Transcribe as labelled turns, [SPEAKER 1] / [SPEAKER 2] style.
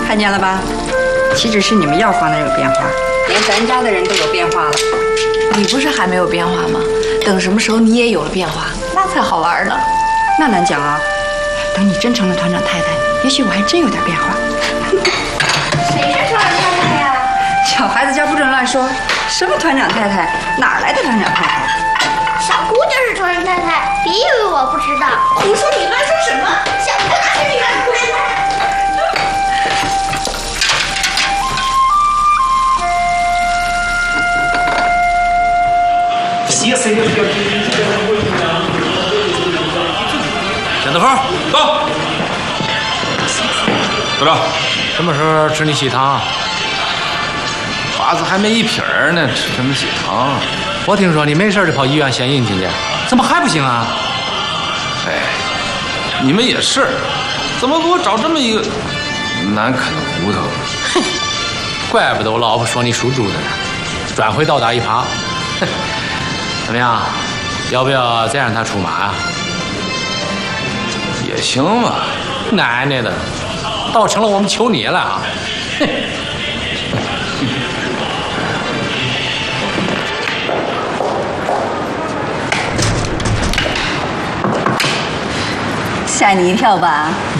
[SPEAKER 1] 看见了吧？岂止是你们药房的有变化，连咱家的人都有变化了。
[SPEAKER 2] 你不是还没有变化吗？等什么时候你也有了变化，那才好玩呢。
[SPEAKER 1] 那难讲啊。等你真成了团长太太，也许我还真有点变化。
[SPEAKER 3] 谁是团长太太呀？
[SPEAKER 1] 小孩子家不准乱说。什么团长太太？哪来的团长太太？
[SPEAKER 3] 小姑就是团长太太，别以为我不知道。
[SPEAKER 2] 胡说！你乱说什么？
[SPEAKER 3] 小姑哪是你团长太太？
[SPEAKER 4] 蒋德峰，到。部长，什么时候吃你喜糖？
[SPEAKER 5] 瓜子还没一撇儿呢，吃什么喜糖？
[SPEAKER 4] 我听说你没事就跑医院献殷勤去，怎么还不行啊？
[SPEAKER 5] 哎，你们也是，怎么给我找这么一个难啃的骨头？
[SPEAKER 4] 哼，怪不得我老婆说你属猪的呢，转回倒打一耙。哼，怎么样？要不要再让他出马啊？
[SPEAKER 5] 也行吧。
[SPEAKER 4] 奶奶的，倒成了我们求你了啊！哼。
[SPEAKER 1] 吓你一跳吧？